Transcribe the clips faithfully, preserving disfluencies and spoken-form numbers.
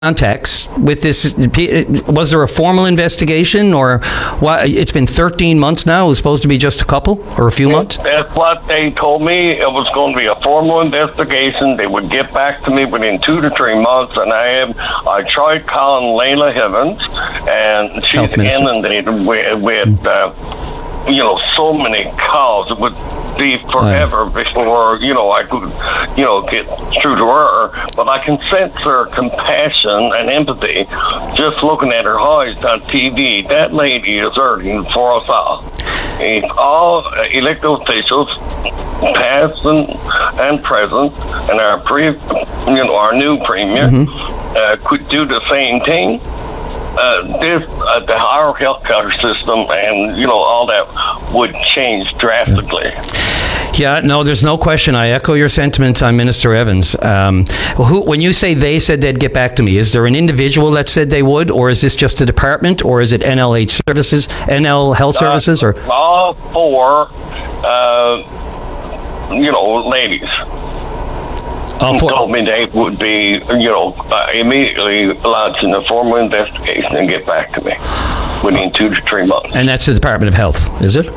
contacts with this? Was there a formal investigation, or what? It's been thirteen months now. It was supposed to be just a couple or a few months? That's what they told me. It was going to be a formal investigation. They would get back to me within two to three months, and I have I tried calling Layla Evans, and she's inundated with, with uh, you know, so many calls. It would be forever oh, yeah. before, you know, I could, you know, get through to her. But I can sense her compassion and empathy just looking at her eyes on T V. That lady is hurting for us all. If all elected officials, past and, and present, and our pre, you know, our new premier, mm-hmm. uh, could do the same thing, Uh, this, uh, the our healthcare system and, you know, all that would change drastically. Yeah, no, there's no question. I echo your sentiments on Minister Evans. Um, who, when you say they said they'd get back to me, is there an individual that said they would, or is this just a department, or is it N L H Services, N L Health Services, or uh, all four, uh, you know, ladies? All four told me they would be, you know, uh, immediately launching a formal investigation and get back to me within two to three months. And that's the Department of Health, is it?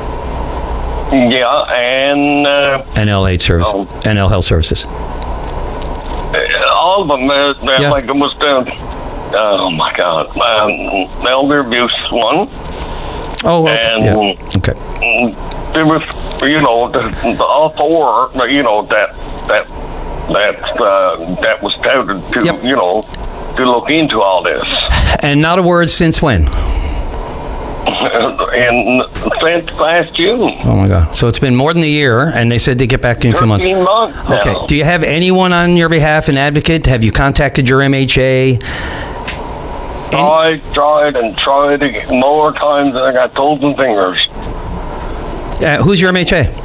Yeah, and uh, N L H Service, um, N L Health Services. All of them. Uh, yeah. Like it was the, oh my God, um, elder abuse one. Oh, okay. And yeah. Okay. There was, you know, the, the all four, you know, that that. That uh, that was touted to, yep. you know, to look into all this. And not a word since when? And since last June. Oh my God! So it's been more than a year, and they said they get back to you in a few months. Thirteen months now. Okay. Do you have anyone on your behalf, an advocate? Have you contacted your M H A? Any- I tried and tried more times than I got toes and fingers. Uh, who's your M H A?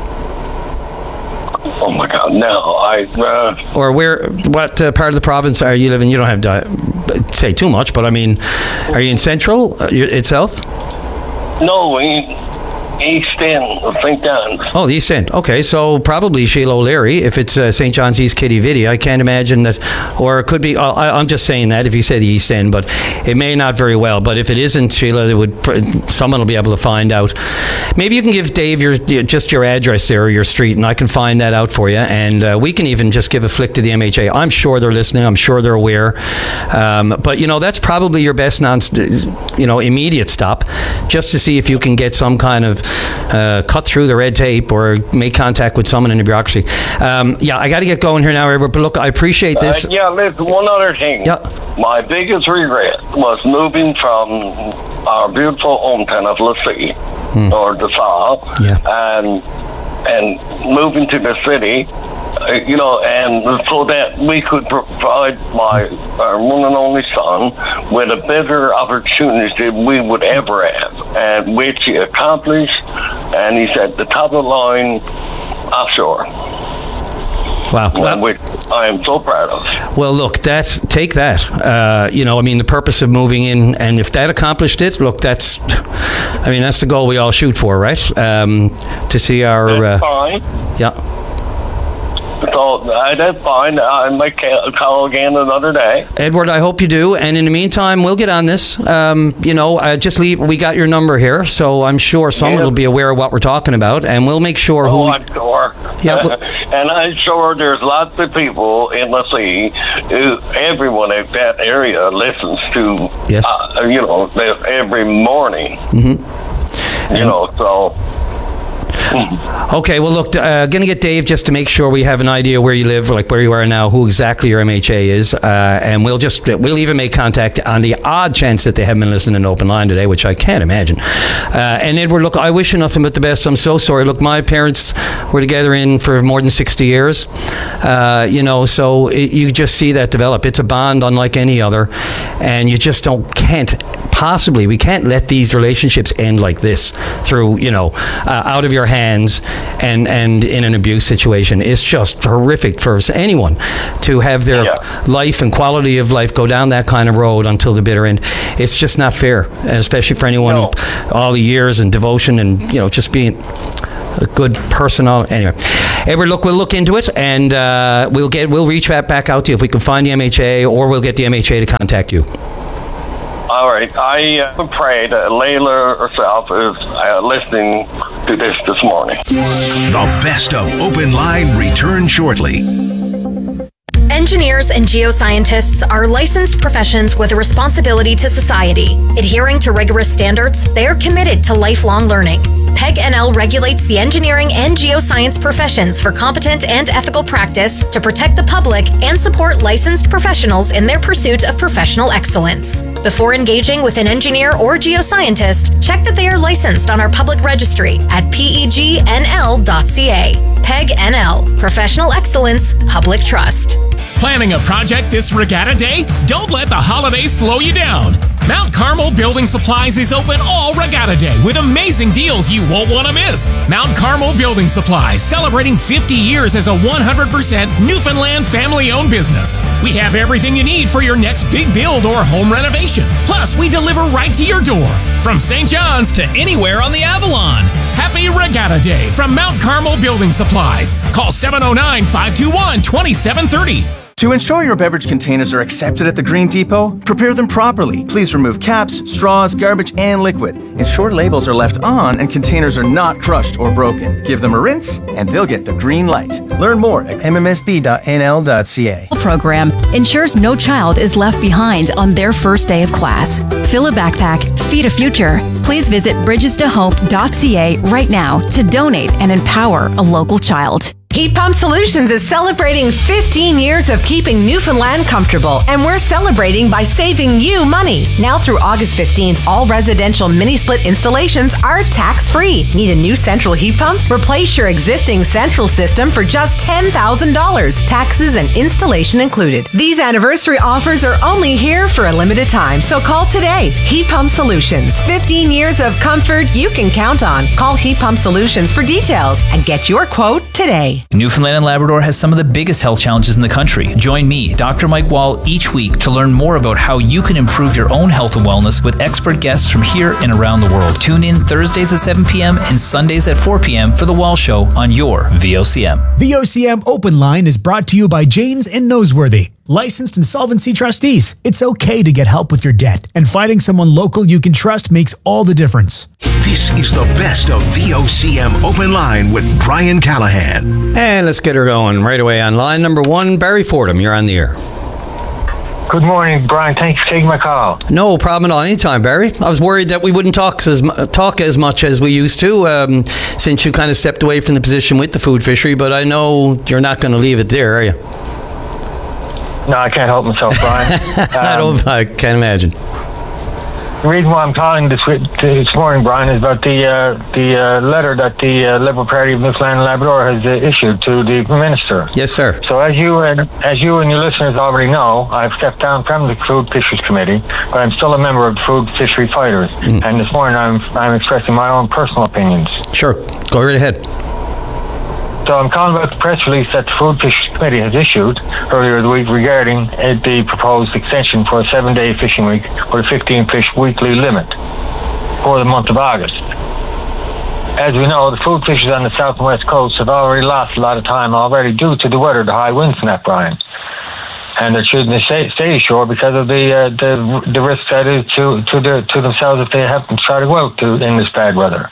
Oh my God! No, I. Uh, or where? What uh, part of the province are you living? You don't have to say too much, but I mean, are you in Central uh, itself? No, we. East End of Saint John's. Oh, the East End. Okay, so probably Sheila O'Leary, if it's uh, Saint John's East Kitty Vidi. I can't imagine that, or it could be, uh, I, I'm just saying that if you say the East End, but it may not very well. But if it isn't, Sheila, it would, someone will be able to find out. Maybe you can give Dave your just your address there or your street, and I can find that out for you. And uh, we can even just give a flick to the M H A. I'm sure they're listening. I'm sure they're aware. Um, but, you know, that's probably your best non, you know, immediate stop, just to see if you can get some kind of Uh, cut through the red tape or make contact with someone in the bureaucracy. Um, yeah, I got to get going here now, Edward, but look, I appreciate this. Uh, yeah, listen, one other thing. Yeah. My biggest regret was moving from our beautiful hometown of Lassie, hmm. or DeSalle, yeah. and, and moving to the city, uh, you know, and so that we could provide my our one and only son with a better opportunity we would ever have, and which he accomplished, and he's at the top of the line offshore. Wow. Well, which I am so proud of. Well, look, that's, take that. Uh, you know, I mean, the purpose of moving in, and if that accomplished it, look, that's, I mean, that's the goal we all shoot for, right? Um, to see our... That's uh, fine. Yeah. So uh, that's fine. I might call again another day. Edward, I hope you do. And in the meantime, we'll get on this. Um, you know, uh, just leave. We got your number here, so I'm sure someone yeah. will be aware of what we're talking about, and we'll make sure oh, who. I'm sure. Yeah, but, and I'm sure there's lots of people in the sea. Who, everyone in that area listens to. Yes. Uh, you know, every morning. Mm-hmm. You know, so. Okay, well, look, uh, going to get Dave just to make sure we have an idea where you live, like where you are now, who exactly your M H A is, uh, and we'll just we'll even make contact on the odd chance that they haven't been listening to Open Line today, which I can't imagine. Uh, and Edward, look, I wish you nothing but the best. I'm so sorry. Look, my parents were together in for more than sixty years, uh, you know, so it, you just see that develop. It's a bond unlike any other, and you just don't can't possibly we can't let these relationships end like this through you know uh, out of your hands. hands and and in an abuse situation. It's just horrific for anyone to have their yeah. life and quality of life go down that kind of road until the bitter end. It's just not fair, and especially for anyone no. who, all the years and devotion and you know just being good personal. Anyway, Edward, look, we'll look into it, and uh, we'll get we'll reach back out to you if we can find the M H A, or we'll get the M H A to contact you. All right. I uh, pray that Layla herself is uh, listening to this this morning. The best of Open Line return shortly. Engineers and geoscientists are licensed professions with a responsibility to society. Adhering to rigorous standards, they are committed to lifelong learning. P E G N L regulates the engineering and geoscience professions for competent and ethical practice to protect the public and support licensed professionals in their pursuit of professional excellence. Before engaging with an engineer or geoscientist, check that they are licensed on our public registry at P E G N L dot C A. P E G N L, Professional Excellence, Public Trust. Planning a project this Regatta Day? Don't let the holidays slow you down. Mount Carmel Building Supplies is open all Regatta Day with amazing deals you won't want to miss. Mount Carmel Building Supplies, celebrating fifty years as a one hundred percent Newfoundland family-owned business. We have everything you need for your next big build or home renovation. Plus, we deliver right to your door, from Saint John's to anywhere on the Avalon. Happy Regatta Day from Mount Carmel Building Supplies. Call seven oh nine, five two one, two seven three oh. To ensure your beverage containers are accepted at the Green Depot, prepare them properly. Please remove caps, straws, garbage, and liquid. Ensure labels are left on and containers are not crushed or broken. Give them a rinse and they'll get the green light. Learn more at m m s b dot n l dot c a. Program ensures no child is left behind on their first day of class. Fill a backpack, feed a future. Please visit bridges to hope dot c a right now to donate and empower a local child. Heat Pump Solutions is celebrating fifteen years of keeping Newfoundland comfortable, and we're celebrating by saving you money. Now through August fifteenth, all residential mini-split installations are tax-free. Need a new central heat pump? Replace your existing central system for just ten thousand dollars, taxes and installation included. These anniversary offers are only here for a limited time, so call today. Heat Pump Solutions, fifteen years of comfort you can count on. Call Heat Pump Solutions for details and get your quote today. Newfoundland and Labrador has some of the biggest health challenges in the country. Join me, Doctor Mike Wall, each week to learn more about how you can improve your own health and wellness with expert guests from here and around the world. Tune in Thursdays at seven p.m. and Sundays at four p.m. for The Wall Show on your V O C M. V O C M Open Line is brought to you by Janes and Noseworthy, licensed insolvency trustees. It's okay to get help with your debt, and finding someone local you can trust makes all the difference. This is the best of V O C M Open Line with Brian Callahan. And let's get her going right away on line number one. Barry Fordham, you're on the air. Good morning, Brian. Thanks for taking my call. No problem at all. Anytime, Barry. I was worried that we wouldn't talk as talk as much as we used to um, since you kind of stepped away from the position with the food fishery, but I know you're not going to leave it there, are you? No, I can't help myself, Brian. um, I don't. I can't imagine. The reason why I'm calling this this morning, Brian, is about the uh, the uh, letter that the uh, Liberal Party of Newfoundland and Labrador has uh, issued to the Minister. Yes, sir. So as you uh, as you and your listeners already know, I've stepped down from the Food Fisheries Committee, but I'm still a member of the Food Fishery Fighters. Mm. And this morning, I'm I'm expressing my own personal opinions. Sure, go right ahead. So I'm calling about the press release that the Food Fisheries Committee has issued earlier the week regarding uh, the proposed extension for a seven-day fishing week with a fifteen-fish weekly limit for the month of August. As we know, the food fishers on the south and west coast have already lost a lot of time already due to the weather, the high winds and that, Brian. And they're choosing to stay, stay ashore because of the uh, the the risk that is to to their, to themselves if they have to try to go out to, in this bad weather.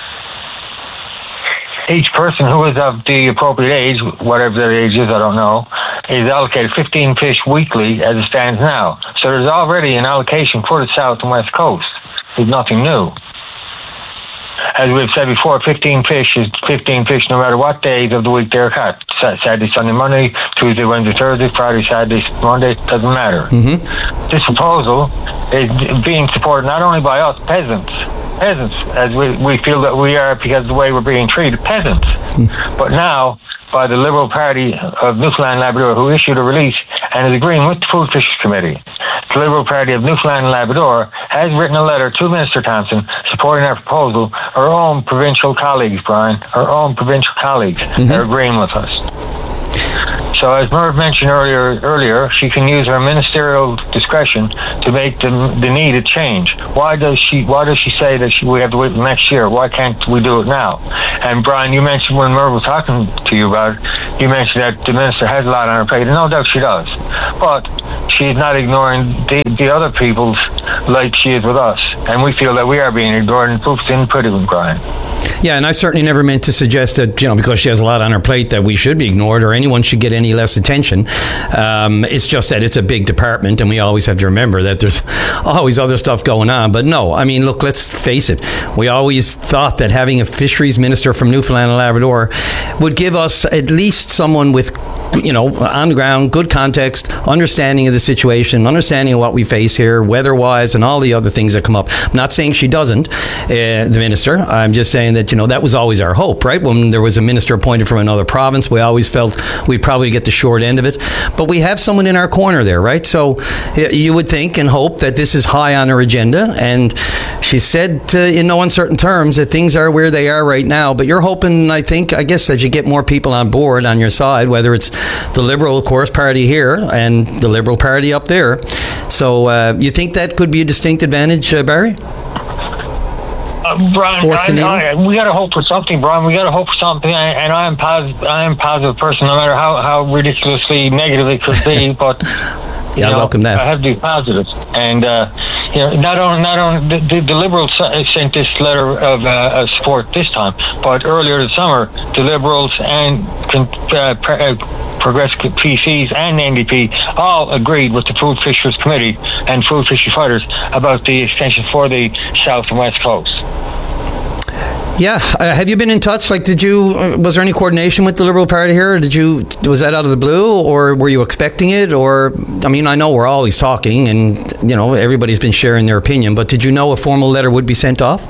Each person who is of the appropriate age, whatever their age is, I don't know, is allocated fifteen fish weekly as it stands now. So there's already an allocation for the south and west coast. It's nothing new. As we've said before, fifteen fish is fifteen fish no matter what days of the week they're caught. Saturday, Sunday, Monday, Tuesday, Wednesday, Thursday, Friday, Saturday, Monday, doesn't matter. Mm-hmm. This proposal is being supported not only by us peasants, peasants, as we, we feel that we are because of the way we're being treated, peasants, mm-hmm. but now by the Liberal Party of Newfoundland and Labrador, who issued a release and is agreeing with the Food Fisheries Committee. The Liberal Party of Newfoundland and Labrador has written a letter to Minister Thompson supporting our proposal. Our own provincial colleagues, Brian, our own provincial colleagues mm-hmm. are agreeing with us. So as Merv mentioned earlier, earlier, she can use her ministerial discretion to make the, the needed change. Why does she? Why does she say that she, we have to wait next year? Why can't we do it now? And Brian, you mentioned when Merv was talking to you about it, you mentioned that the minister has a lot on her plate, and no doubt she does. But she's not ignoring the, the other people's like she is with us, and we feel that we are being ignored, and proof's in pretty with Brian. Yeah, and I certainly never meant to suggest that, you know, because she has a lot on her plate that we should be ignored or anyone should get any less attention. Um, it's just that it's a big department and we always have to remember that there's always other stuff going on. But no, I mean, look, let's face it. We always thought that having a fisheries minister from Newfoundland and Labrador would give us at least someone with, you know, on the ground, good context, understanding of the situation, understanding of what we face here, weather-wise, and all the other things that come up. I'm not saying she doesn't, uh, the minister. I'm just saying that, you know, that was always our hope, right? When there was a minister appointed from another province, we always felt we'd probably get the short end of it. But we have someone in our corner there, right? So you would think and hope that this is high on her agenda. And she said uh, in no uncertain terms that things are where they are right now. But you're hoping, I think, I guess, that you get more people on board on your side, whether it's the Liberal, of course, party here and the Liberal party up there. So uh, you think that could be a distinct advantage, uh, Barry? Uh, Brian, I, I, we got to hope for something, Brian. We got to hope for something, and I am positive. I am a positive person, no matter how, how ridiculously negative it could be. But yeah, you know, welcome that. I have to be positive, and uh, you know, not only not only the, the, the Liberals sent this letter of, uh, of support this time, but earlier this summer, the Liberals and uh, uh, Progressive P Cs and N D P all agreed with the Food Fisheries Committee and Food Fishery Fighters about the extension for the South and West Coast. Yeah, uh, have you been in touch? Like, did you? Uh, was there any coordination with the Liberal Party here? Or did you? Was that out of the blue, or were you expecting it? Or, I mean, I know we're always talking, and you know everybody's been sharing their opinion. But did you know a formal letter would be sent off?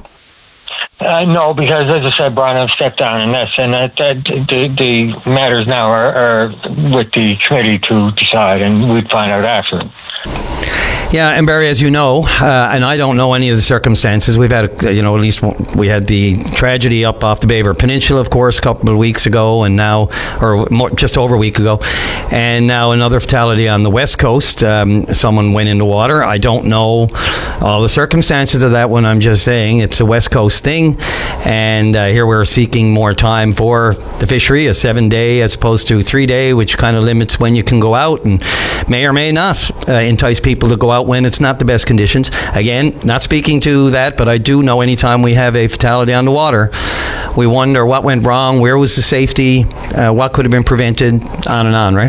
Uh, no, because as I said, Brian, I've stepped down, and that's and that, that the, the matters now are, are with the committee to decide, and we'd find out after. Yeah, and Barry, as you know, uh, and I don't know any of the circumstances. We've had, you know, at least we had the tragedy up off the Baber Peninsula, of course, a couple of weeks ago, and now, or more, just over a week ago, and now another fatality on the West Coast. Um, someone went into water. I don't know all the circumstances of that one. I'm just saying it's a West Coast thing, and uh, here we're seeking more time for the fishery, a seven-day as opposed to three-day, which kind of limits when you can go out, and may or may not uh, entice people to go out when it's not the best conditions. Again, not speaking to that, but I do know anytime we have a fatality on the water, we wonder what went wrong, where was the safety, uh, what could have been prevented, on and on, right?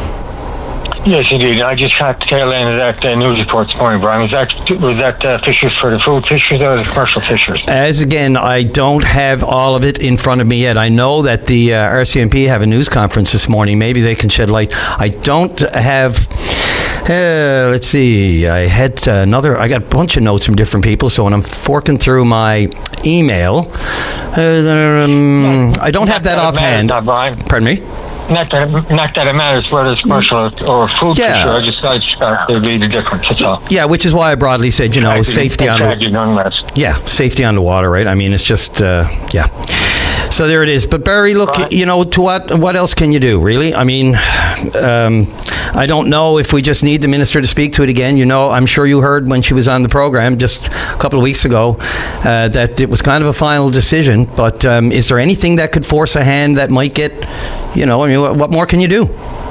Yes, indeed. I just got the tail end of that uh, news report this morning, Brian. Was that, was that uh, fisheries for the food fisheries or the commercial fisheries? As again, I don't have all of it in front of me yet. I know that the uh, R C M P have a news conference this morning. Maybe they can shed light. I don't have... Uh, let's see. I had uh, another. I got a bunch of notes from different people. So when I'm forking through my email, uh, um, I don't have that offhand. Pardon me. Not that, it, not that it matters whether it's commercial or food yeah. fishery. I just, I just thought there'd be the difference. That's all. Yeah, which is why I broadly said, you know, safety on the yeah, safety on the water, right? I mean, it's just uh, yeah. So there it is. But Barry, look, right. you know, to what what else can you do, really? I mean, um, I don't know if we just need the minister to speak to it again. You know, I'm sure you heard when she was on the program just a couple of weeks ago uh, that it was kind of a final decision. But um, is there anything that could force a hand that might get, you know, I mean, what, what more can you do?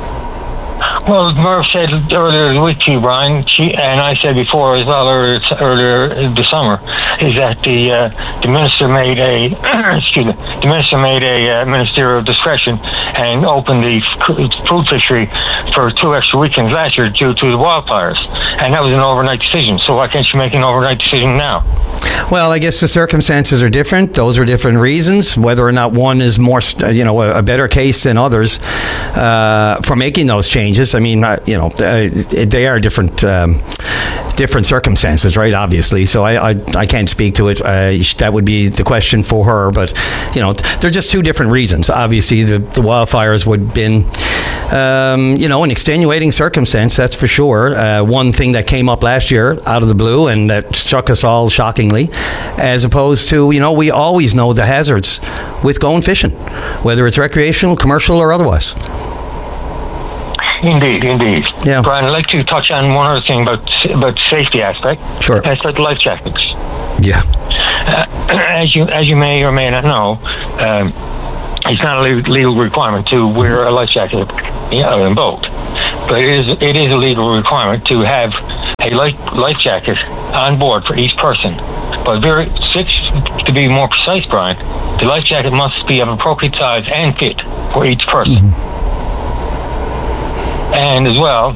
Well, Merv said earlier this week to you, Brian, she, and I said before as well earlier, earlier this summer, is that the uh, the minister made a excuse me, the minister made a uh, ministerial discretion and opened the f- food fishery for two extra weekends last year due to the wildfires, and that was an overnight decision. So why can't you make an overnight decision now? Well, I guess the circumstances are different. Those are different reasons. Whether or not one is more, you know, a, a better case than others uh, for making those changes. I mean, uh, you know, uh, they are different, um, different circumstances, right? Obviously, so I, I, I can't speak to it. Uh, that would be the question for her. But you know, they're just two different reasons. Obviously, the, the wildfires would have been, um, you know, an extenuating circumstance. That's for sure. Uh, one thing that came up last year out of the blue and that struck us all shockingly, as opposed to, you know, we always know the hazards with going fishing, whether it's recreational, commercial, or otherwise. Indeed, indeed. Yeah. Brian, I'd like to touch on one other thing about about safety aspect. Sure. That's about life jackets. Yeah. Uh, as you as you may or may not know, um, it's not a legal requirement to wear a life jacket, you know, in boat, but it is it is a legal requirement to have a life life jacket on board for each person. But very six to be more precise, Brian, the life jacket must be of appropriate size and fit for each person. Mm-hmm. And as well,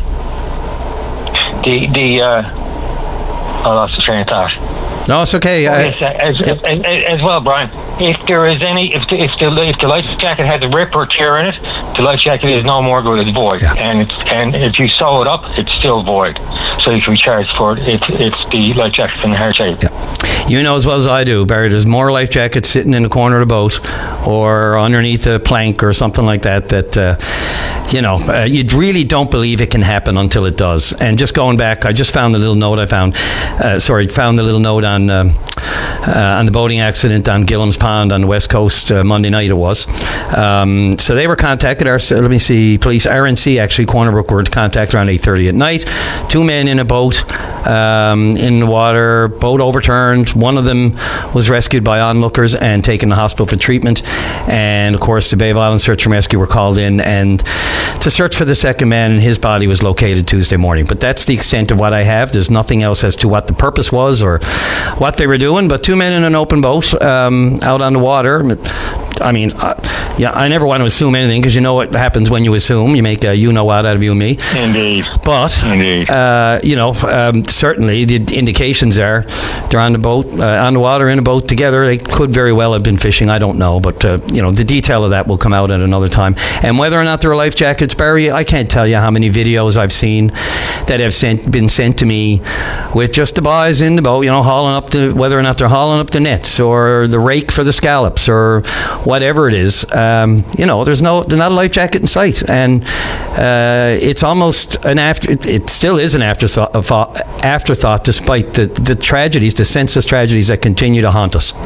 the the uh, I lost the train of thought. No, it's okay. Oh, I, yes, as, yep. as, as, as well, Brian. If there is any, if the, if the if the life jacket has a rip or tear in it, the life jacket is no more good. It's void, yeah. and it's and if you sew it up, it's still void. So you can be charged for it if it's the life jacket's in the hard shape. Yeah. You know as well as I do, Barry, there's more life jackets sitting in the corner of the boat or underneath a plank or something like that that, uh, you know, uh, you really don't believe it can happen until it does. And just going back, I just found the little note I found, uh, sorry, found the little note on um, uh, on the boating accident on Gillam's Pond on the West Coast, uh, Monday night it was. Um, so they were contacted, our, let me see, police, R N C actually, Corner Brook were contacted around eight thirty at night. Two men in a boat um, in the water, boat overturned. One of them was rescued by onlookers and taken to the hospital for treatment. And, of course, the Bay of Islands Search and Rescue were called in and to search for the second man, and his body was located Tuesday morning. But that's the extent of what I have. There's nothing else as to what the purpose was or what they were doing. But two men in an open boat um, out on the water. I mean, uh, yeah, I never want to assume anything because you know what happens when you assume. You make a you-know-what out of you and me. Indeed. But, Indeed. Uh, you know, um, certainly the indications are they're on the boat, uh, on the water in a boat together. They could very well have been fishing. I don't know. But, uh, you know, the detail of that will come out at another time. And whether or not there are life jackets, Barry, I can't tell you how many videos I've seen that have sent, been sent to me with just the boys in the boat, you know, hauling up the, whether or not they're hauling up the nets or the rake for the scallops or whatever it is, um, you know, there's no, there's not a life jacket in sight, and uh, it's almost an after. It, it still is an afterthought, afterthought, despite the the tragedies, the senseless tragedies that continue to haunt us.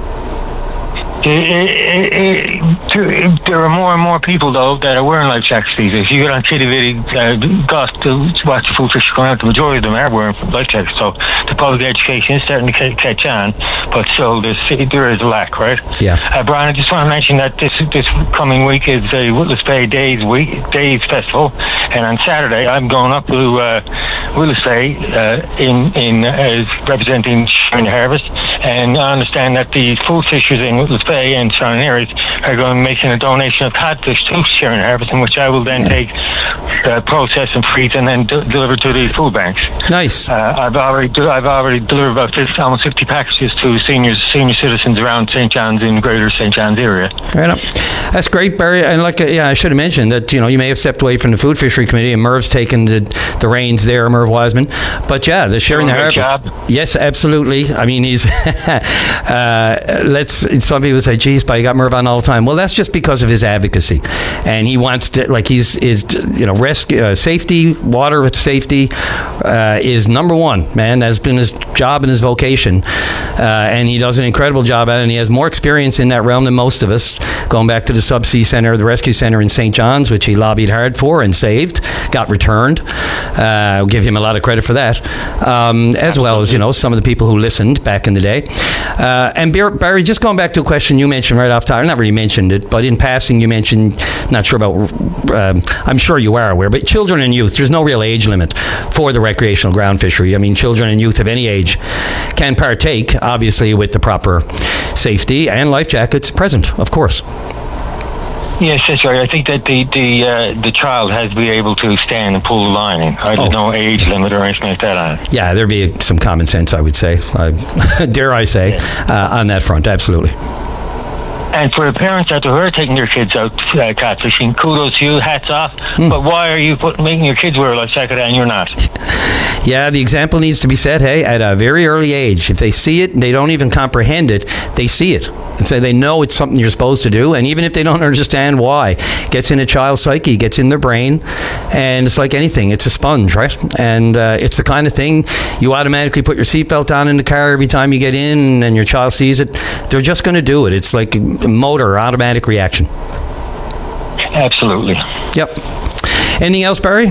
It, it, it, there are more and more people, though, that are wearing life jackets these days. You get on Kitty Viddy, uh, got to watch the food fish going out, the majority of them are wearing life jackets. So the public education is starting to catch on, but still there's, there is a lack, right? Yeah. Uh, Brian, I just want to mention that this this coming week is a Witless Bay Days week, Days Festival, and on Saturday I'm going up to uh, Witless Bay uh, in, in, uh, representing Sharing the Harvest, and I understand that the food fishers in Witless Bay and surrounding areas are going to be making a donation of codfish to Sharing Harvest, in which I will then take, uh, process and freeze, and then d- deliver to the food banks. Nice. Uh, I've already de- I've already delivered about fifty, almost fifty packages to seniors, senior citizens around Saint John's in Greater Saint John's area. Right up. That's great, Barry. And like, uh, yeah, I should have mentioned that, you know, you may have stepped away from the Food Fishery Committee, and Merv's taken the the reins there, Merv Wiseman. But yeah, the Sharing the Harvest. Job. Yes, absolutely. I mean, he's uh, let's. Some people say, "Geez, but you got Merv on all the time." Well, that's just because of his advocacy, and he wants to, like, he's is you know, rescue uh, safety, water safety uh, is number one. Man, that's been his job and his vocation, uh, and he does an incredible job at it. And he has more experience in that realm than most of us. Going back to the Subsea Center, the Rescue Center in Saint John's, which he lobbied hard for and saved, got returned. Uh, I'll give him a lot of credit for that, um, as well as, you know, some of the people who listened back in the day. Uh, and Barry, just going back to a question you mentioned right off top, not really mentioned it, but in passing you mentioned, not sure about, um, I'm sure you are aware, but children and youth, there's no real age limit for the recreational ground fishery. I mean, children and youth of any age can partake, obviously with the proper safety and life jackets present, of course. Yes, that's right. I think that the the uh, the child has to be able to stand and pull the line in. There's oh. no age limit or anything like that on it. Yeah, there'd be some common sense, I would say. Uh, dare I say, yeah. uh, on that front, absolutely. And for the parents out there who are taking their kids out uh, catfishing, kudos to you, hats off. Mm. But why are you put, making your kids wear a life jacket and you're not? Yeah, the example needs to be set, hey, at a very early age. If they see it and they don't even comprehend it, they see it. And so they know it's something you're supposed to do. And even if they don't understand why, it gets in a child's psyche, gets in their brain. And it's like anything. It's a sponge, right? And uh, it's the kind of thing you automatically put your seatbelt on in the car every time you get in and your child sees it. They're just going to do it. It's like a motor, automatic reaction. Absolutely. Yep. Anything else, Barry?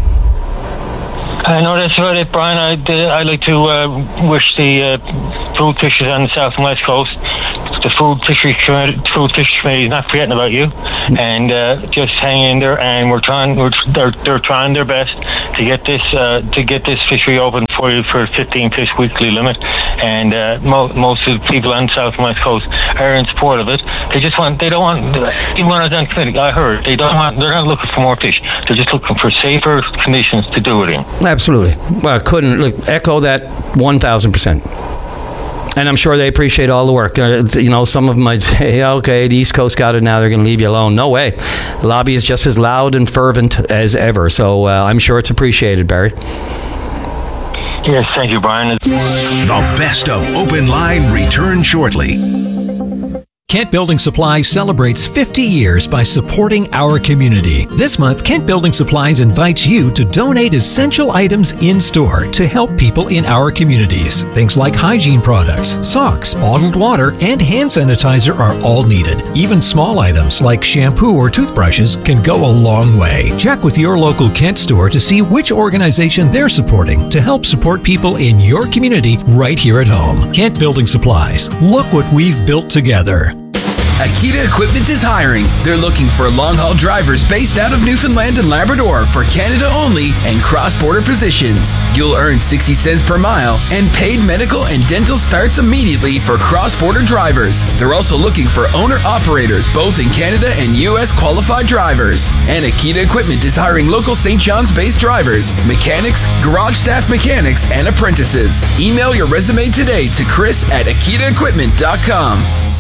I know that's about it, Brian. I'd, uh, I'd like to uh, wish the uh, food fishers on the south and west coast, the food fishery committee, food fishery committee is not forgetting about you, and uh, just hang in there. And we're trying, we're, they're, they're trying their best to get this uh, to get this fishery open for you for fifteen fish weekly limit. And uh, mo- most of the people on the south and west coast are in support of it. They just want, they don't want, even when I was on committee, I heard they don't want, they're not looking for more fish. They're just looking for safer conditions to do it in. Absolutely. Well, I couldn't look, echo that one thousand percent. And I'm sure they appreciate all the work. Uh, you know, some of them might say, okay, the East Coast got it now, they're going to leave you alone. No way. The lobby is just as loud and fervent as ever. So uh, I'm sure it's appreciated, Barry. Yes, thank you, Brian. The best of Open Line returns shortly. Kent Building Supplies celebrates fifty years by supporting our community. This month, Kent Building Supplies invites you to donate essential items in-store to help people in our communities. Things like hygiene products, socks, bottled water, and hand sanitizer are all needed. Even small items like shampoo or toothbrushes can go a long way. Check with your local Kent store to see which organization they're supporting to help support people in your community right here at home. Kent Building Supplies. Look what we've built together. Akita Equipment is hiring. They're looking for long-haul drivers based out of Newfoundland and Labrador for Canada only and cross-border positions. You'll earn sixty cents per mile, and paid medical and dental starts immediately for cross-border drivers. They're also looking for owner-operators both in Canada and U S qualified drivers. And Akita Equipment is hiring local Saint John's-based drivers, mechanics, garage staff mechanics, and apprentices. Email your resume today to Chris at akita equipment dot com.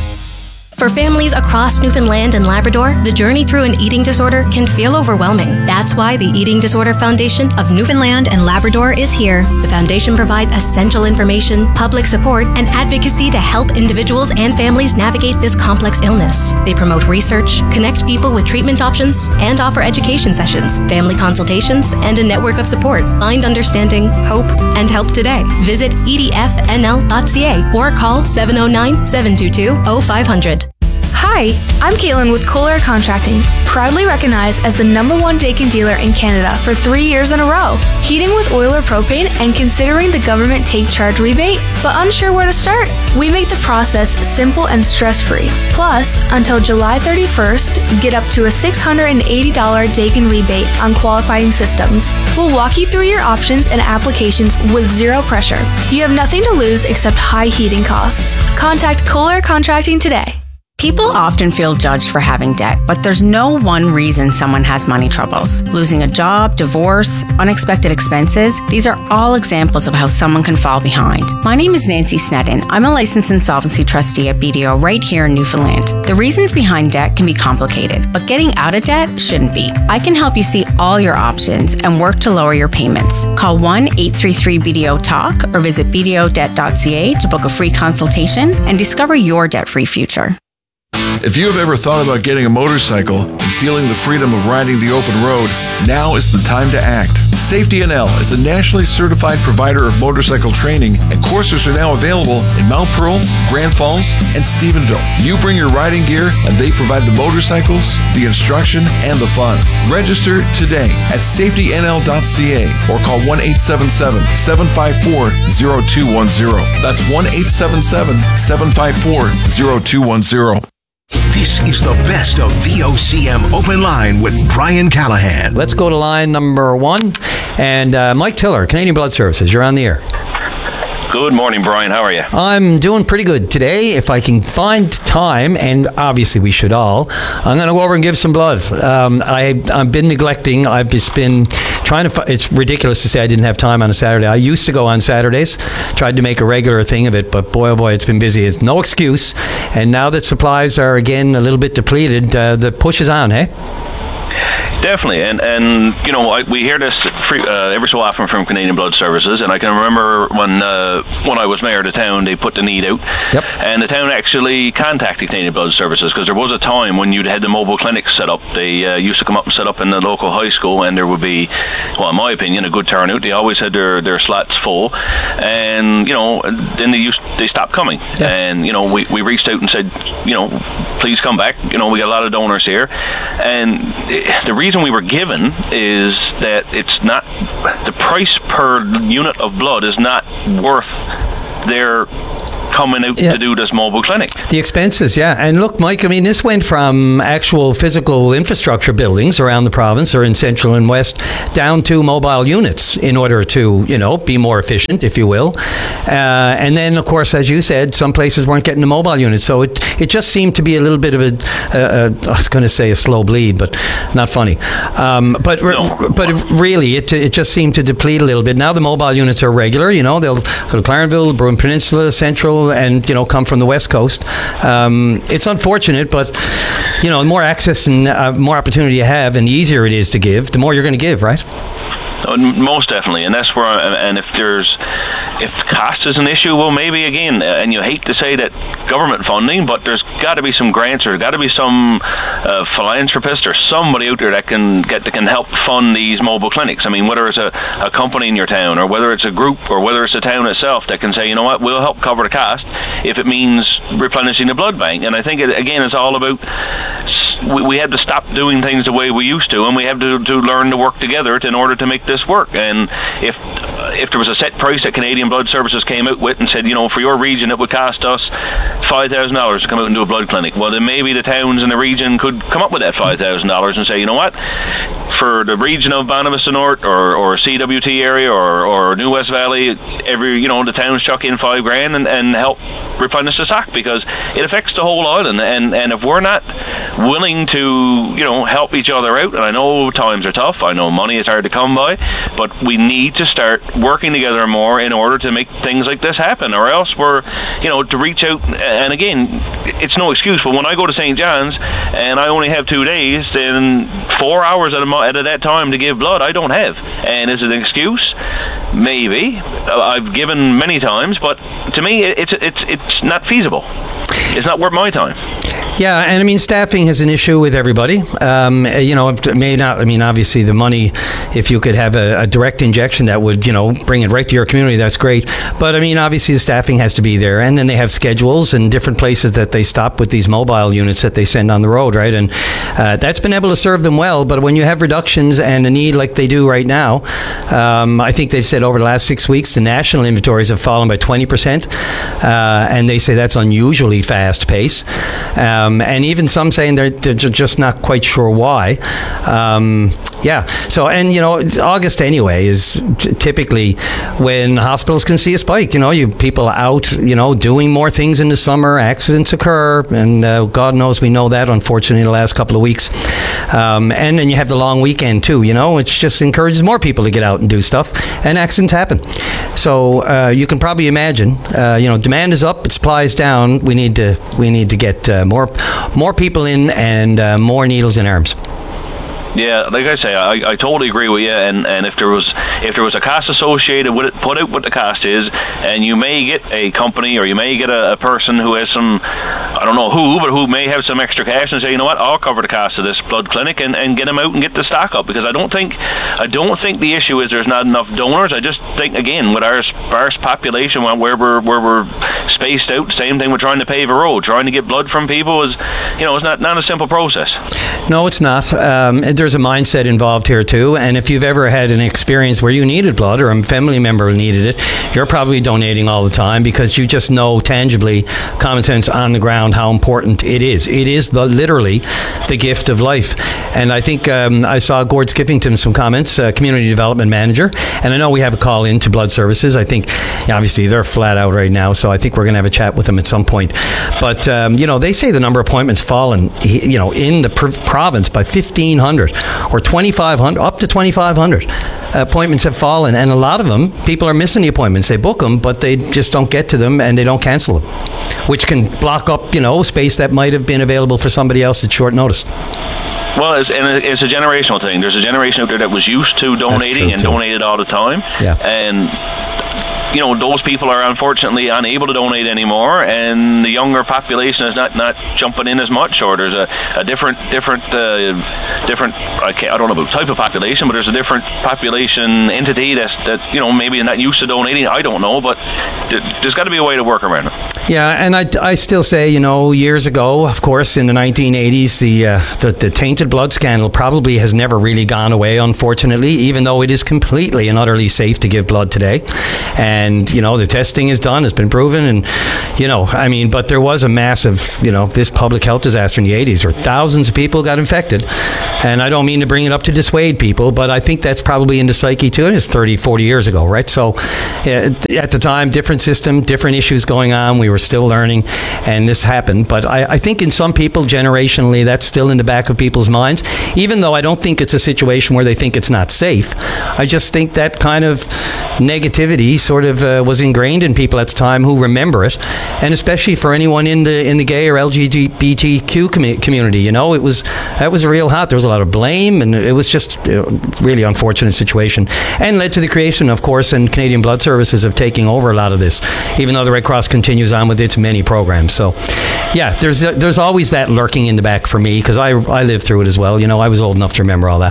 For families across Newfoundland and Labrador, the journey through an eating disorder can feel overwhelming. That's why the Eating Disorder Foundation of Newfoundland and Labrador is here. The foundation provides essential information, public support, and advocacy to help individuals and families navigate this complex illness. They promote research, connect people with treatment options, and offer education sessions, family consultations, and a network of support. Find understanding, hope, and help today. Visit e d f n l dot c a or call seven oh nine, seven two two, oh five hundred. Hi, I'm Caitlin with Kohler Contracting, proudly recognized as the number one Daikin dealer in Canada for three years in a row. Heating with oil or propane and considering the government take charge rebate, but unsure where to start? We make the process simple and stress-free. Plus, until July thirty-first, get up to a six hundred eighty dollars Daikin rebate on qualifying systems. We'll walk you through your options and applications with zero pressure. You have nothing to lose except high heating costs. Contact Kohler Contracting today. People often feel judged for having debt, but there's no one reason someone has money troubles. Losing a job, divorce, unexpected expenses, these are all examples of how someone can fall behind. My name is Nancy Snedden. I'm a licensed insolvency trustee at B D O right here in Newfoundland. The reasons behind debt can be complicated, but getting out of debt shouldn't be. I can help you see all your options and work to lower your payments. Call one eight three three B D O talk or visit b d o debt dot c a to book a free consultation and discover your debt-free future. If you have ever thought about getting a motorcycle and feeling the freedom of riding the open road, now is the time to act. Safety N L is a nationally certified provider of motorcycle training, and courses are now available in Mount Pearl, Grand Falls, and Stephenville. You bring your riding gear, and they provide the motorcycles, the instruction, and the fun. Register today at safety n l dot c a or call one eight seven seven, seven five four, zero two one zero. That's one eight seven seven, seven five four, zero two one zero. This is the best of V O C M Open Line with Brian Callahan. Let's go to line number one. And uh, Mike Tiller, Canadian Blood Services, you're on the air. Good morning, Brian. How are you? I'm doing pretty good today. If I can find time, and obviously we should all, I'm going to go over and give some blood. Um, I, I've been neglecting. I've just been trying to. Fi- it's ridiculous to say I didn't have time on a Saturday. I used to go on Saturdays, tried to make a regular thing of it, but boy, oh boy, it's been busy. It's no excuse. And now that supplies are again a little bit depleted, uh, the push is on, hey? Definitely, and and you know I, we hear this free, uh, every so often from Canadian Blood Services, and I can remember when uh, when I was mayor of the town, they put the need out, yep. and the town actually contacted Canadian Blood Services because there was a time when you'd had the mobile clinics set up. They uh, used to come up and set up in the local high school, and there would be, well, in my opinion, a good turnout. They always had their, their slots full, and you know then they used they stopped coming, yeah. and you know we, we reached out and said, you know, please come back. You know we got a lot of donors here, and the reason reason we were given is that it's not, the price per unit of blood is not worth their coming out yeah. to do this mobile clinic. The expenses, yeah. And look, Mike, I mean, this went from actual physical infrastructure buildings around the province or in central and west down to mobile units in order to, you know, be more efficient, if you will. Uh, and then, of course, as you said, some places weren't getting the mobile units. So it, it just seemed to be a little bit of a, a, a I was going to say a slow bleed, but not funny. Um, but no. but it really, it, it just seemed to deplete a little bit. Now the mobile units are regular, you know, they'll go to Clarenville, Bruin Peninsula, Central, and, you know, come from the West Coast. Um, it's unfortunate, but, you know, the more access and uh, more opportunity you have and the easier it is to give, the more you're going to give, right? Most definitely, and that's where, and if there's, if cost is an issue, well, maybe again, and you hate to say that government funding, but there's got to be some grants, or there's got to be some uh, philanthropist or somebody out there that can get that can help fund these mobile clinics. I mean, whether it's a, a company in your town, or whether it's a group, or whether it's the town itself that can say, you know what, we'll help cover the cost if it means replenishing the blood bank. And I think it, again, it's all about. We, we had to stop doing things the way we used to, and we have to, to learn to work together to, in order to make this work. And if uh, if there was a set price that Canadian Blood Services came out with and said, you know, for your region it would cost us five thousand dollars to come out and do a blood clinic, well, then maybe the towns in the region could come up with that five thousand dollars and say, you know what, for the region of Bonavista North or, or C W T area or, or New West Valley, every, you know, the towns chuck in five grand and, and help replenish the stock, because it affects the whole island. And, and if we're not willing to, you know, help each other out, and I know times are tough, I know money is hard to come by, but we need to start working together more in order to make things like this happen, or else we're, you know, to reach out. And again, it's no excuse, but when I go to Saint John's and I only have two days, then four hours at, a, at that time to give blood I don't have. And is it an excuse? Maybe. I've given many times, but to me it's it's it's not feasible. It's not worth my time. Yeah, and I mean, staffing is an issue with everybody. Um, you know, it may not, I mean, obviously the money, if you could have a, a direct injection that would, you know, bring it right to your community, that's great. But I mean, obviously the staffing has to be there. And then they have schedules and different places that they stop with these mobile units that they send on the road, right? And uh, that's been able to serve them well. But when you have reductions and a need like they do right now, um, I think they've said over the last six weeks, the national inventories have fallen by twenty percent. Uh, and they say that's unusually fast pace. Um, Um, and even some saying they're, they're just not quite sure why. Um, yeah. So, and, you know, August anyway is t- typically when hospitals can see a spike. You know, you people out, you know, doing more things in the summer, accidents occur, and uh, God knows we know that, unfortunately, the last couple of weeks. Um, and then you have the long weekend, too, you know, which just encourages more people to get out and do stuff, and accidents happen. So uh, you can probably imagine, uh, you know, demand is up, supply is down. We need to, we need to get uh, more more people in and uh, more needles in arms. Yeah, like I say, I, I totally agree with you. And, and if there was if there was a cost associated with it, put out what the cost is, and you may get a company or you may get a, a person who has some, I don't know who, but who may have some extra cash and say, you know what, I'll cover the cost of this blood clinic and, and get them out and get the stock up. Because I don't think I don't think the issue is there's not enough donors. I just think, again, with our sparse population where we're where we're spaced out, same thing with trying to pave a road, trying to get blood from people is, you know, it's not not a simple process. No, it's not. Um, there's a mindset involved here too, and if you've ever had an experience where you needed blood or a family member needed it, you're probably donating all the time because you just know tangibly, common sense on the ground, how important it is. It is the literally the gift of life. And I think um, I saw Gord Skippington some comments, uh, community development manager, and I know we have a call into Blood Services. I think yeah, obviously they're flat out right now, so I think we're going to have a chat with them at some point. But um, you know, they say the number of appointments fallen, you know, in the pr- province by fifteen hundred or twenty-five hundred, up to twenty-five hundred appointments have fallen, and a lot of them, people are missing the appointments. They book them, but they just don't get to them, and they don't cancel them, which can block up, you know, space that might have been available for somebody else at short notice. Well, it's, and it's a generational thing. There's a generation out there that was used to donating and too. donated all the time, yeah. and you know, those people are unfortunately unable to donate anymore, and the younger population is not, not jumping in as much, or there's a, a different different uh, different I, can't, I don't know about type of population, but there's a different population entity that's that you know maybe not used to donating. I don't know, but th- there's got to be a way to work around it. Yeah, and I, I still say, you know, years ago, of course, in the nineteen eighties, the, uh, the the tainted blood scandal probably has never really gone away, unfortunately, even though it is completely and utterly safe to give blood today. And, you know, the testing is done, it's been proven, and, you know, I mean, but there was a massive, you know, this public health disaster in the eighties where thousands of people got infected. And I don't mean to bring it up to dissuade people, but I think that's probably in the psyche too. It's thirty, forty years ago, right? So uh, at the time, different system, different issues going on. We were still learning, and this happened. But I, I think in some people, generationally, that's still in the back of people's minds, even though I don't think it's a situation where they think it's not safe. I just think that kind of negativity sort of uh, was ingrained in people at the time who remember it, and especially for anyone in the in the gay or L G B T Q com- community, you know, it was that was real hot. There was a lot of blame, and it was just a really unfortunate situation, and led to the creation, of course, and Canadian Blood Services of taking over a lot of this, even though the Red Cross continues on with its many programs. So, yeah, there's there's always that lurking in the back for me, because I I lived through it as well. You know, I was old enough to remember all that.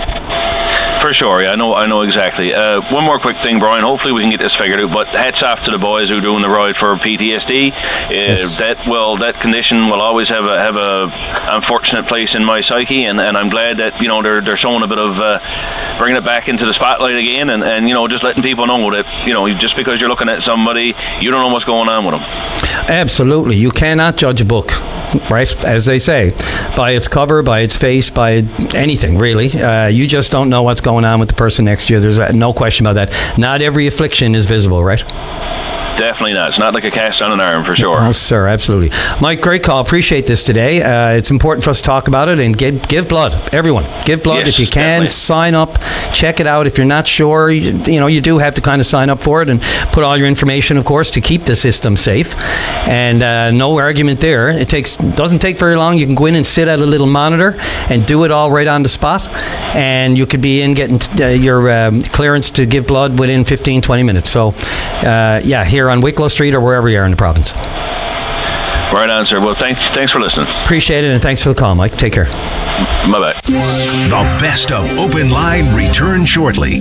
For sure, yeah, I know, I know exactly. Uh, one more quick thing, Brian. Hopefully, we can get this figured out. But hats off to the boys who are doing the ride for P T S D. Uh, yes. That well, that condition will always have a have a unfortunate place in my psyche, and, and I'm glad that you know they're they're showing a bit of uh, bringing it back into the spotlight again, and, and you know just letting people know that you know just because you're looking at somebody, you don't know what's going on with them. Absolutely, you cannot judge a book, right? As they say, by its cover, by its face, by anything really. Uh, you just don't know what's going on with the person next to you. There's no question about that. Not every affliction is visible, right? Definitely not. It's not like a cast on an arm, for sure. Oh, sir, absolutely. Mike, great call. Appreciate this today. Uh, it's important for us to talk about it, and give, give blood. Everyone, give blood yes, if you can. Definitely. Sign up. Check it out. If you're not sure, you, you know, you do have to kind of sign up for it and put all your information, of course, to keep the system safe. And uh, no argument there. It takes doesn't take very long. You can go in and sit at a little monitor and do it all right on the spot. And you could be in getting t- uh, your um, clearance to give blood within fifteen, twenty minutes. So, uh, yeah, here on Wicklow Street or wherever you are in the province. Right on, sir. Well, thanks thanks for listening. Appreciate it, and thanks for the call, Mike. Take care. Bye-bye. The best of Open Line return shortly.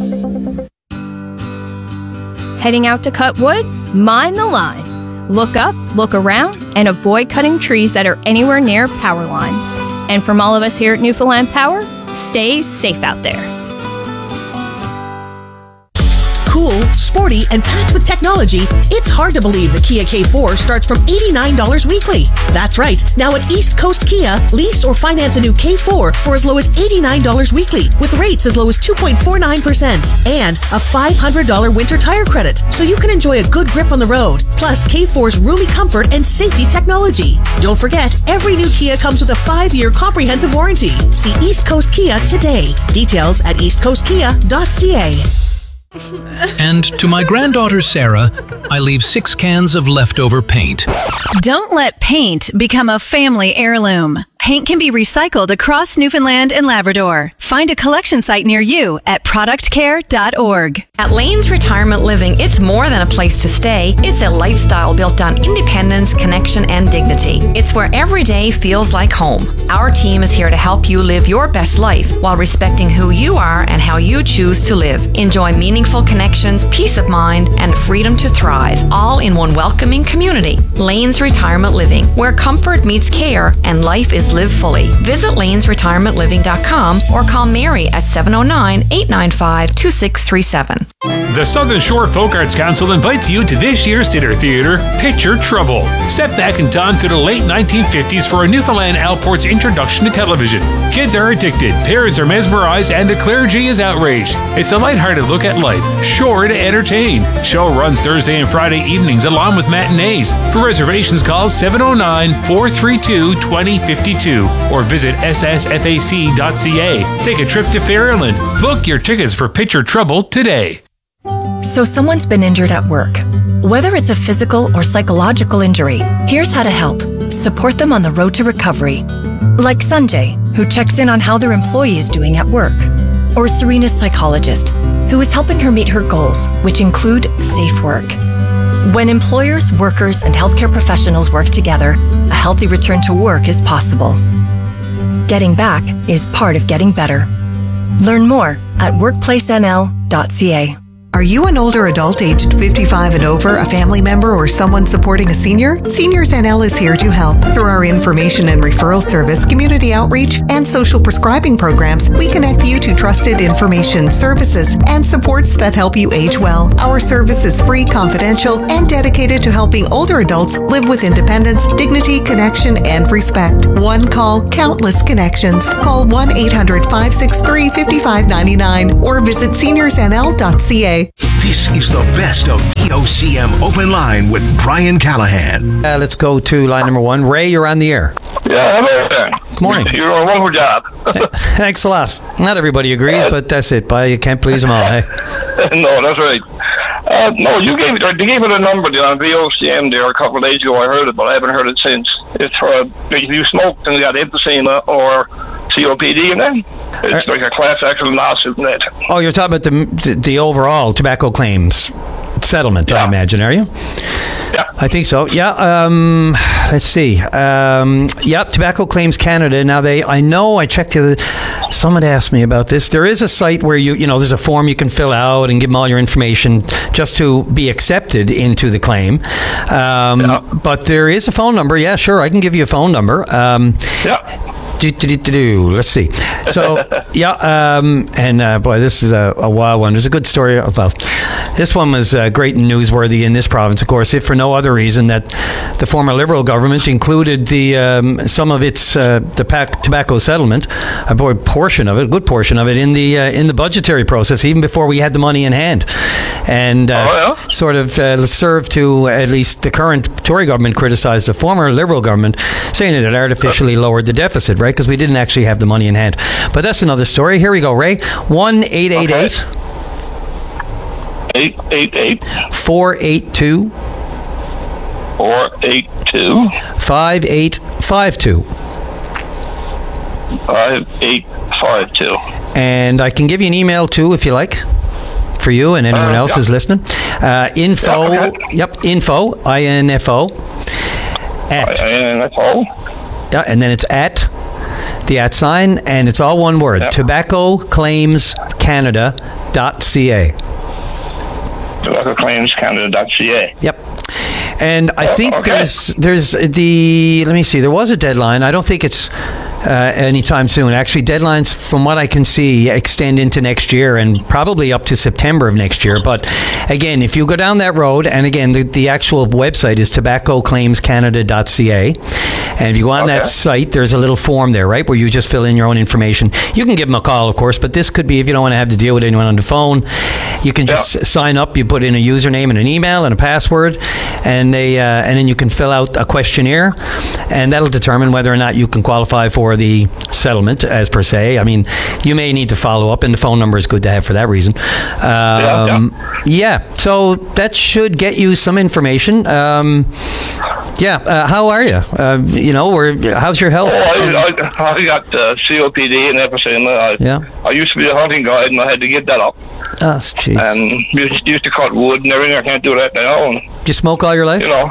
Heading out to cut wood? Mind the line. Look up, look around, and avoid cutting trees that are anywhere near power lines. And from all of us here at Newfoundland Power, stay safe out there. Cool, sporty, and packed with technology, it's hard to believe the Kia K four starts from eighty-nine dollars weekly. That's right. Now at East Coast Kia, lease or finance a new K four for as low as eighty-nine dollars weekly, with rates as low as two point four nine percent, and a five hundred dollars winter tire credit, so you can enjoy a good grip on the road, plus K four's roomy comfort and safety technology. Don't forget, every new Kia comes with a five-year comprehensive warranty. See East Coast Kia today. Details at east coast kia dot c a. And to my granddaughter Sarah, I leave six cans of leftover paint. Don't let paint become a family heirloom. Paint can be recycled across Newfoundland and Labrador. Find a collection site near you at product care dot org. At Lanes Retirement Living, it's more than a place to stay. It's a lifestyle built on independence, connection, and dignity. It's where every day feels like home. Our team is here to help you live your best life while respecting who you are and how you choose to live. Enjoy meaningful connections, peace of mind, and freedom to thrive, all in one welcoming community. Lanes Retirement Living, where comfort meets care and life is lived fully. Visit lanes retirement living dot com or call Mary at seven oh nine, eight nine five, two six three seven. The Southern Shore Folk Arts Council invites you to this year's dinner theater, Picture Trouble. Step back in time to the late nineteen fifties for a Newfoundland Alport's introduction to television. Kids are addicted, parents are mesmerized, and the clergy is outraged. It's a lighthearted look at life, sure to entertain. Show runs Thursday and Friday evenings along with matinees. For reservations, call seven oh nine, four three two, two oh five two or visit s s f a c dot c a. Take a trip to Fairland. Book your tickets for Picture Trouble today. So someone's been injured at work. Whether it's a physical or psychological injury, here's how to help. Support them on the road to recovery. Like Sanjay, who checks in on how their employee is doing at work. Or Serena's psychologist, who is helping her meet her goals, which include safe work. When employers, workers, and healthcare professionals work together, a healthy return to work is possible. Getting back is part of getting better. Learn more at workplace n l dot c a. Are you an older adult aged fifty-five and over, a family member, or someone supporting a senior? Seniors N L is here to help. Through our information and referral service, community outreach, and social prescribing programs, we connect you to trusted information, services, and supports that help you age well. Our service is free, confidential, and dedicated to helping older adults live with independence, dignity, connection, and respect. One call, countless connections. Call one eight hundred, five six three, five five nine nine or visit seniors n l dot c a. This is the best of V O C M Open Line with Brian Callahan. Uh, let's go to line number one. Ray, you're on the air. Yeah, hello there. Good morning. You're on a wonderful job. Thanks a lot. Not everybody agrees, but that's it. But you can't please them all, eh? No, that's right. Uh, no, you gave it. They gave it a number there on V O C M there a couple of days ago. I heard it, but I haven't heard it since. It's for uh, if you smoked and got emphysema or C O P D, and then it's like a class action lawsuit and that. Oh, you're talking about the the overall tobacco claims settlement, yeah. I imagine, are you? Yeah. I think so. Yeah. Um, let's see. Um, yep. Tobacco Claims Canada. Now they, I know I checked the other, someone asked me about this. There is a site where you, you know, there's a form you can fill out and give them all your information just to be accepted into the claim. Um, yeah. But there is a phone number. Yeah, sure. I can give you a phone number. Um, yeah. Do, do, do, do, do. Let's see. So, yeah, um, and uh, boy, this is a, a wild one. There's a good story about this one was uh, great and newsworthy in this province, of course, if for no other reason that the former Liberal government included the um, some of its uh, the pac- tobacco settlement, a boy, portion of it, a good portion of it, in the uh, in the budgetary process, even before we had the money in hand, and uh, oh, yeah? sort of uh, served to at least the current Tory government criticized the former Liberal government, saying that it artificially lowered the deficit, right? Because we didn't actually have the money in hand. But that's another story. Here we go, Ray. one eight eight eight eight eight eight four eight two four eight two five eight five two five eight five two. And I can give you an email too if you like, for you and anyone uh, else yeah. who's listening. Uh, info, yeah, okay. yep, info, I N F O, at. I N F O. Yeah, and then it's at, the at sign, and it's all one word, yep. tobacco claims canada dot c a. tobacco claims canada dot c a. Yep. And I think okay. there's there's the, let me see, there was a deadline. I don't think it's uh, anytime soon. Actually, deadlines, from what I can see, extend into next year and probably up to September of next year. But again, if you go down that road, and again, the, the actual website is tobacco claims canada dot c a. And if you go on okay. that site, there's a little form there, right, where you just fill in your own information. You can give them a call, of course, but this could be, if you don't want to have to deal with anyone on the phone, you can just yeah. sign up. You put in a username and an email and a password, and they uh, and then you can fill out a questionnaire, and that'll determine whether or not you can qualify for the settlement, as per se. I mean, you may need to follow up, and the phone number is good to have for that reason. Um, yeah, yeah. yeah, so that should get you some information. Um, yeah, uh, how are you? Uh, you know, or how's your health? Oh, I, I, I got uh, C O P D and emphysema. I, yeah. I used to be a hunting guide, and I had to get that up. Oh, jeez. And used, used to cut wood and everything. I can't do that now. And, did you smoke all your life? You know,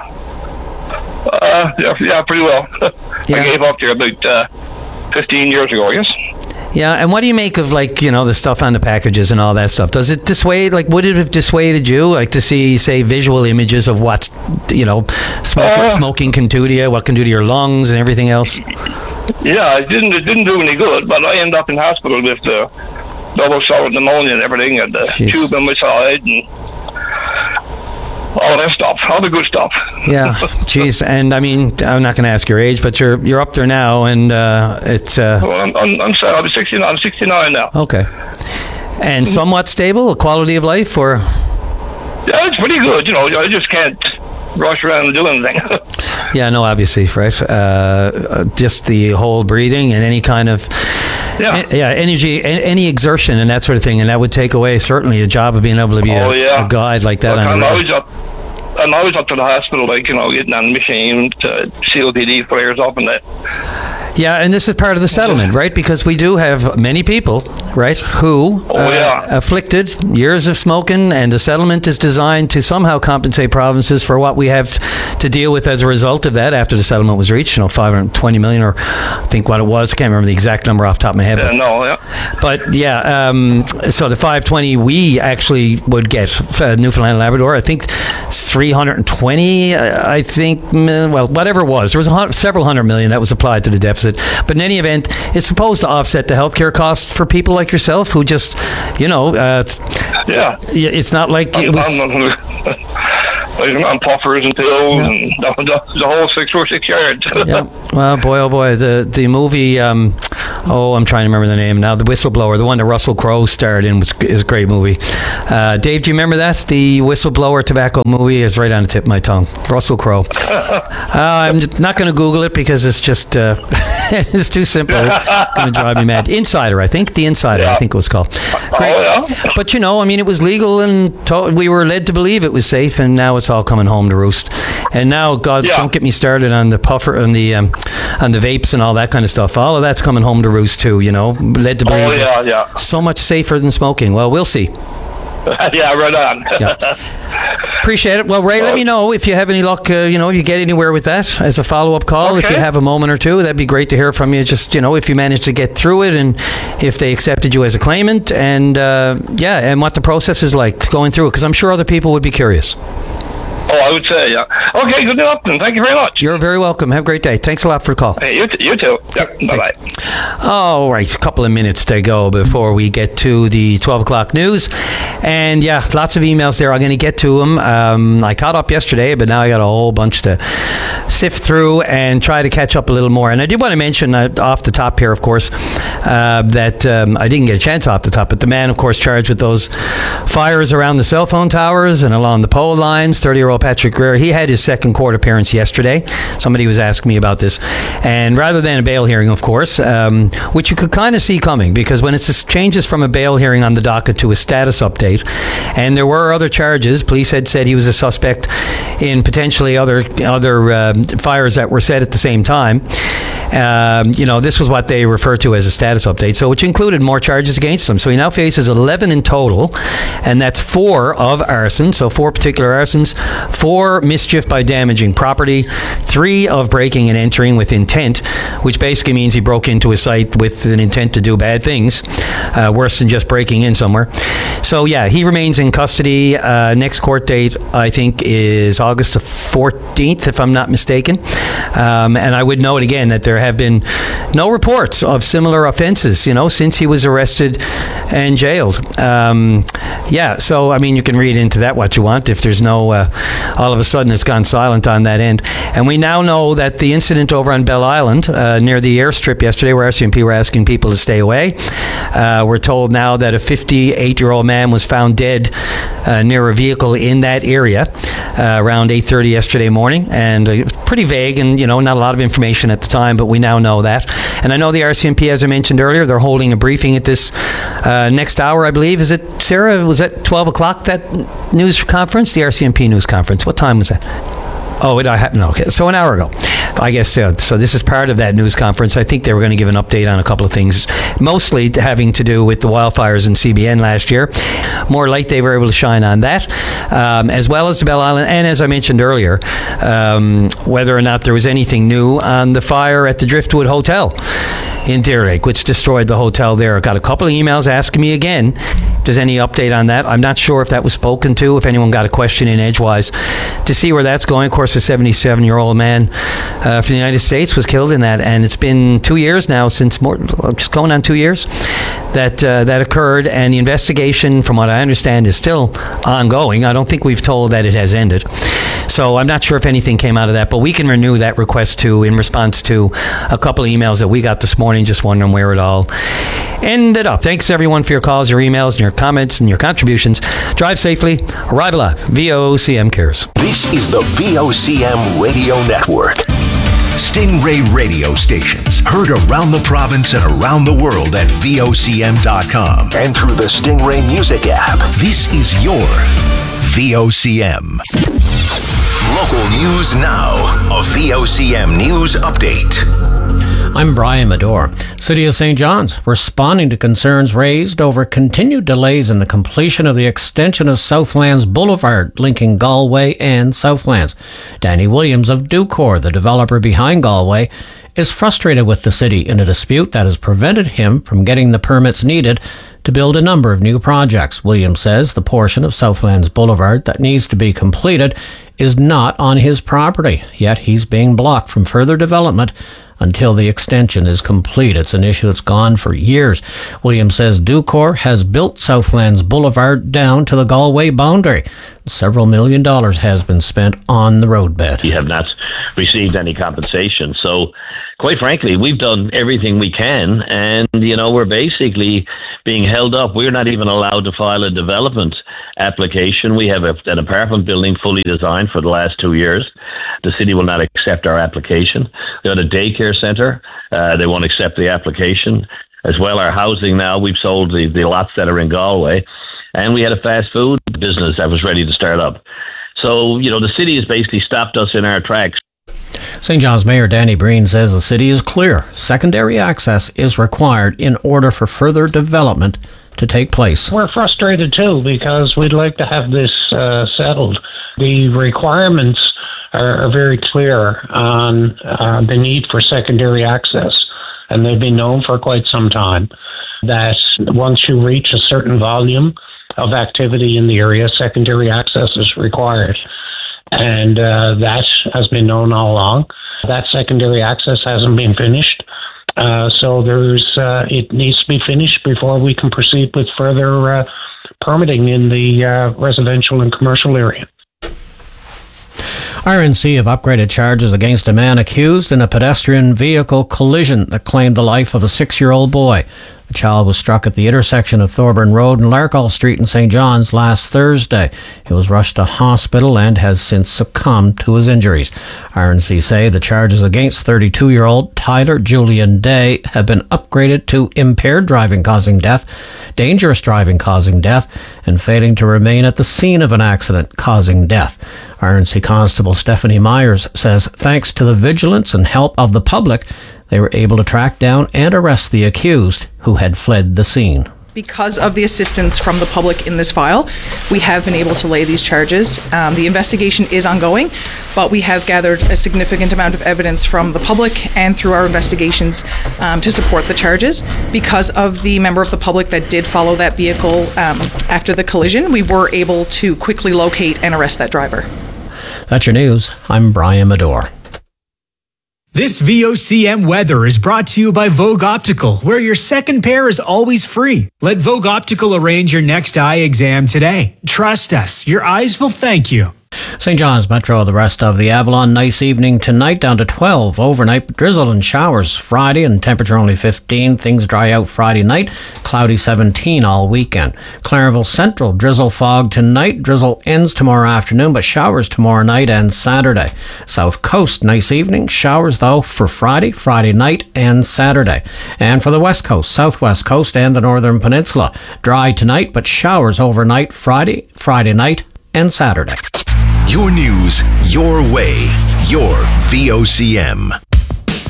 uh, yeah, yeah, pretty well. Yeah. I gave up there about uh, fifteen years ago, I guess. Yeah, and what do you make of, like, you know, the stuff on the packages and all that stuff? Does it dissuade, like, would it have dissuaded you, like, to see, say, visual images of what, you know, smoke, uh, smoking can do to you, what can do to your lungs and everything else? Yeah, it didn't, it didn't do any good, but I ended up in hospital with the double solid pneumonia and everything, and the Jeez. tube in my side, and all that stuff, all the good stuff. Yeah, geez, and I mean, I'm not going to ask your age, but you're you're up there now, and uh, it's. Uh, well, I'm I'm, I'm sorry, I'm sixty-nine. I'm sixty-nine now. Okay, and somewhat stable, a quality of life, or. Yeah, it's pretty good. You know, I just can't rush around and do anything. Yeah, no, obviously, right? Uh, just the whole breathing and any kind of. Yeah. yeah, energy, any exertion and that sort of thing, and that would take away certainly a job of being able to be oh, a, yeah. a guide like that. Look, on I'm the road. always up. I'm always up to the hospital, like, you know, getting on the machine to C O P D flares up and that. Yeah, and this is part of the settlement, right? Because we do have many people, right, who Oh, yeah. uh, afflicted years of smoking, and the settlement is designed to somehow compensate provinces for what we have to deal with as a result of that after the settlement was reached. You know, five hundred twenty million, or I think what it was. I can't remember the exact number off the top of my head. Yeah, But, no, yeah. but yeah, um, so the five twenty we actually would get uh, Newfoundland and Labrador. I think it's three hundred twenty. Uh, I think, mm, well, whatever it was, there was a hun- several hundred million that was applied to the deficit. But in any event, it's supposed to offset the healthcare costs for people like yourself who just, you know, uh, Yeah. it's not like it was. I'm on puffers and pills Yeah. and the, the, the whole six or six yards. Yeah. Well, boy, oh boy, the the movie. Um, oh, I'm trying to remember the name now. The Whistleblower, the one that Russell Crowe starred in, was is a great movie. Uh, Dave, do you remember that? The Whistleblower tobacco movie is right on the tip of my tongue. Russell Crowe. uh, I'm just not going to Google it because it's just uh, it's too simple. It's going to drive me mad. Insider, I think. The Insider, I think it was called. Great. Oh, yeah. But you know, I mean, it was legal, and to- we were led to believe it was safe, and now it's all coming home to roost. And now, God, Yeah. don't get me started on the puffer and the um, on the vapes and all that kind of stuff. All of that's coming home to roost too. You know, led to believe Oh, yeah, that yeah. so much safer than smoking. Well, we'll see. Yeah, right on. Yeah. Appreciate it. Well, Ray, let me know if you have any luck, uh, you know, if you get anywhere with that as a follow-up call. If Okay. you have a moment or two, that'd be great to hear from you. Just, you know, if you managed to get through it and if they accepted you as a claimant and, uh, yeah, and what the process is like going through it, because I'm sure other people would be curious. Oh, I would say, yeah. Okay, good enough, and thank you very much. You're very welcome. Have a great day. Thanks a lot for the call. Hey, you, t- you too. Yeah, bye-bye. All right, a couple of minutes to go before we get to the twelve o'clock news. And yeah, lots of emails there. I'm going to get to them. Um, I caught up yesterday, but now I got a whole bunch to sift through and try to catch up a little more. And I did want to mention uh, off the top here, of course, uh, that um, I didn't get a chance off the top, but the man, of course, charged with those fires around the cell phone towers and along the pole lines, thirty-year-old Patrick Greer, he had his second court appearance yesterday. Somebody was asking me about this. And rather than a bail hearing, of course, um, which you could kind of see coming, because when it changes from a bail hearing on the docket to a status update, and there were other charges, police had said he was a suspect in potentially other other uh, fires that were set at the same time. Um, you know, this was what they refer to as a status update, so which included more charges against him. So he now faces eleven in total, and that's four of arson, so four particular arsons, four mischief by damaging property, three of breaking and entering with intent, which basically means he broke into a site with an intent to do bad things, uh, worse than just breaking in somewhere. So yeah, he remains in custody. Uh, next court date, I think, is August the fourteenth, if I'm not mistaken. Um, and I would note again that there have been no reports of similar offenses, you know, since he was arrested and jailed. Um, yeah, so, I mean, you can read into that what you want if there's no, uh, all of a sudden it's gone silent on that end. And we now know that the incident over on Bell Island, uh, near the airstrip yesterday, where R C M P were asking people to stay away, uh, we're told now that a fifty-eight-year-old man was found dead uh, near a vehicle in that area uh, around eight thirty yesterday morning. And uh, pretty vague and, you know, not a lot of information at the time, but we now know that. And I know the R C M P, as I mentioned earlier, they're holding a briefing at this uh, next hour, I believe. Is it, Sarah, was that twelve o'clock, that news conference? The R C M P news conference. What time was that? Oh, it happened. No, okay, so an hour ago, I guess. Uh, so this is part of that news conference. I think they were going to give an update on a couple of things, mostly having to do with the wildfires in C B N last year. More light they were able to shine on that, um, as well as the Bell Island, and as I mentioned earlier, um, whether or not there was anything new on the fire at the Driftwood Hotel in Deer Lake, which destroyed the hotel there. I got a couple of emails asking me again if there's any update on that. I'm not sure if that was spoken to, if anyone got a question in edgewise to see where that's going. Of course, a seventy-seven-year-old man uh, from the United States was killed in that, and it's been two years now since, more, just going on two years, that uh, that occurred, and the investigation, from what I understand, is still ongoing. I don't think we've told that it has ended. So I'm not sure if anything came out of that, but we can renew that request too in response to a couple of emails that we got this morning, just wondering where it all ended up. Thanks everyone for your calls, your emails, and your comments and your contributions. Drive safely, arrive alive. V O C M cares. This is the V O C M Radio Network. Stingray radio stations heard around the province and around the world at V O C M dot com and through the Stingray Music app. This is your V O C M. Local news now. A V O C M news update. I'm Brian Medore. City of Saint John's responding to concerns raised over continued delays in the completion of the extension of Southlands Boulevard linking Galway and Southlands. Danny Williams of Ducor, the developer behind Galway, is frustrated with the city in a dispute that has prevented him from getting the permits needed to build a number of new projects. Williams says the portion of Southlands Boulevard that needs to be completed is not on his property, yet he's being blocked from further development until the extension is complete. It's an issue that's gone for years. Williams says Ducor has built Southlands Boulevard down to the Galway boundary. Several million dollars has been spent on the roadbed. We have not received any compensation. So, quite frankly, we've done everything we can, and, you know, we're basically being held up. We're not even allowed to file a development application. We have a, an apartment building fully designed for the last two years. The city will not accept our application. They got a daycare centre. Uh, they won't accept the application. As well, our housing now, we've sold the, the lots that are in Galway. And we had a fast food business that was ready to start up. So, you know, the city has basically stopped us in our tracks. Saint John's Mayor Danny Breen says the city is clear. Secondary access is required in order for further development to take place. We're frustrated too because we'd like to have this uh, settled. The requirements are, are very clear on uh, the need for secondary access, and they've been known for quite some time that once you reach a certain volume of activity in the area, secondary access is required. And uh, that has been known all along. That secondary access hasn't been finished. Uh, so there's uh, it needs to be finished before we can proceed with further uh, permitting in the uh, residential and commercial area. R N C have upgraded charges against a man accused in a pedestrian vehicle collision that claimed the life of a six-year-old boy. The child was struck at the intersection of Thorburn Road and Larkall Street in Saint John's last Thursday. He was rushed to hospital and has since succumbed to his injuries. R N C say the charges against thirty-two-year-old Tyler Julian Day have been upgraded to impaired driving causing death, dangerous driving causing death, and failing to remain at the scene of an accident causing death. R N C Constable Stephanie Myers says thanks to the vigilance and help of the public, they were able to track down and arrest the accused who had fled the scene. Because of the assistance from the public in this file, we have been able to lay these charges. Um, the investigation is ongoing, but we have gathered a significant amount of evidence from the public and through our investigations um, to support the charges. Because of the member of the public that did follow that vehicle um, after the collision, we were able to quickly locate and arrest that driver. That's your news. I'm Brian Medore. This V O C M weather is brought to you by Vogue Optical, where your second pair is always free. Let Vogue Optical arrange your next eye exam today. Trust us, your eyes will thank you. Saint John's Metro, the rest of the Avalon, nice evening tonight, down to twelve. Overnight, drizzle and showers Friday, and temperature only fifteen. Things dry out Friday night, cloudy seventeen all weekend. Clarenville Central, drizzle fog tonight. Drizzle ends tomorrow afternoon, but showers tomorrow night and Saturday. South Coast, nice evening. Showers, though, for Friday, Friday night and Saturday. And for the West Coast, Southwest Coast and the Northern Peninsula, dry tonight, but showers overnight Friday, Friday night and Saturday. Your news, your way, your V O C M.